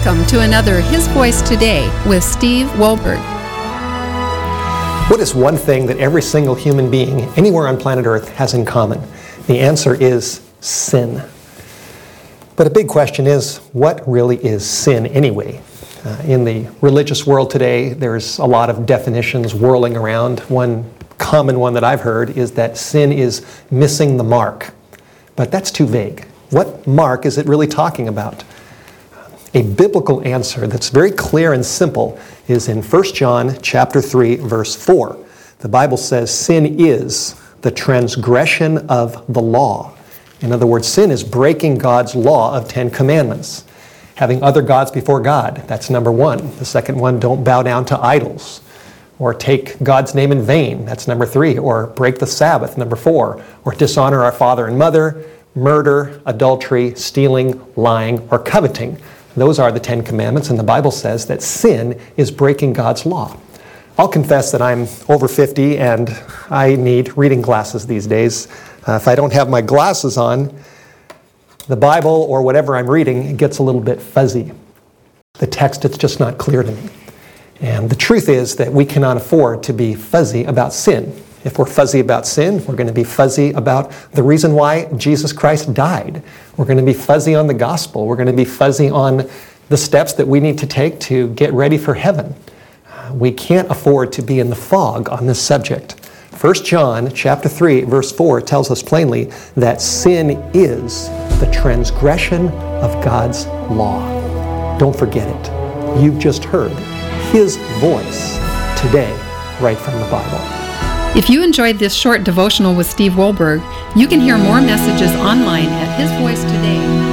Welcome to another His Voice Today with Steve Wohlberg. What is one thing that every single human being anywhere on planet Earth has in common? The answer is sin. But a big question is, what really is sin anyway? In the religious world today, there's a lot of definitions whirling around. One common one that I've heard is that sin is missing the mark. But that's too vague. What mark is it really talking about? A biblical answer that's very clear and simple is in 1 John chapter 3, verse 4. The Bible says sin is the transgression of the law. In other words, sin is breaking God's law of 10 commandments. Having other gods before God, that's number one. The second one, don't bow down to idols. Or take God's name in vain, that's number 3. Or break the Sabbath, number 4. Or dishonor our father and mother, murder, adultery, stealing, lying, or coveting. Those are the 10 commandments, and the Bible says that sin is breaking God's law. I'll confess that I'm over 50 and I need reading glasses these days. If I don't have my glasses on, the Bible or whatever I'm reading, it gets a little bit fuzzy. The text, it's just not clear to me. And the truth is that we cannot afford to be fuzzy about sin. If we're fuzzy about sin, we're going to be fuzzy about the reason why Jesus Christ died. We're going to be fuzzy on the gospel. We're going to be fuzzy on the steps that we need to take to get ready for heaven. We can't afford to be in the fog on this subject. 1 John chapter 3, verse 4 tells us plainly that sin is the transgression of God's law. Don't forget it. You've just heard His voice today, right from the Bible. If you enjoyed this short devotional with Steve Wohlberg, you can hear more messages online at His Voice Today.